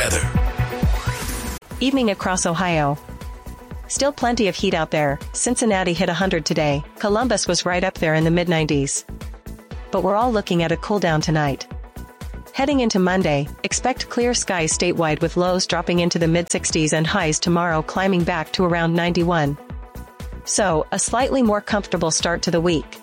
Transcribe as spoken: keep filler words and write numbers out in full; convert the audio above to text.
weather. Evening across Ohio. Still plenty of heat out there. Cincinnati hit one hundred today. Columbus was right up there in the mid nineties. But we're all looking at a cool down tonight. Heading into Monday, expect clear skies statewide with lows dropping into the mid sixties and highs tomorrow climbing back to around ninety-one. So, a slightly more comfortable start to the week.